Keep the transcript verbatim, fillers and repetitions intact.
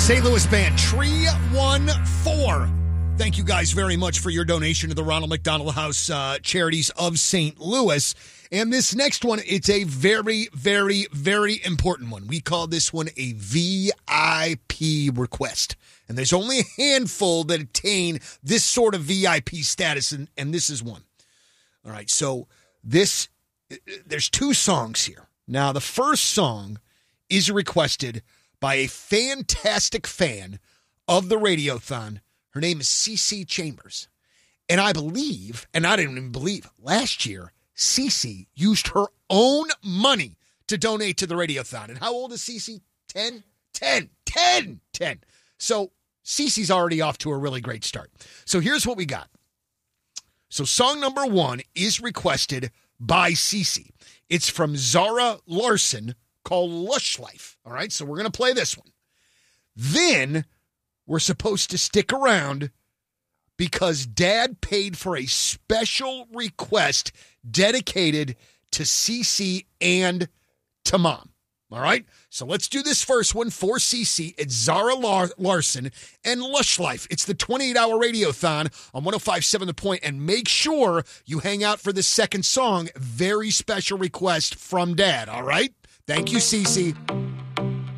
Saint Louis band, Tree One Four. Thank you guys very much for your donation to the Ronald McDonald House uh, Charities of Saint Louis. And this next one, it's a very, very, very important one. We call this one a V I P request. And there's only a handful that attain this sort of V I P status, and, and this is one. All right, so this, there's two songs here. Now, the first song is requested by a fantastic fan of the Radiothon. Her name is Cece Chambers. And I believe, and I didn't even believe, last year, Cece used her own money to donate to the Radiothon. And how old is Cece? ten? ten. ten. ten. So Cece's already off to a really great start. So here's what we got. So song number one is requested by Cece. It's from Zara Larson, called Lush Life. All right, so we're going to play this one. Then we're supposed to stick around because Dad paid for a special request dedicated to Cece and to Mom. All right, so let's do this first one for Cece. It's Zara Lar- Larson and Lush Life. It's the twenty-eight hour Radiothon on one oh five point seven The Point, and make sure you hang out for the second song. Very special request from Dad, all right? Thank you, Cece.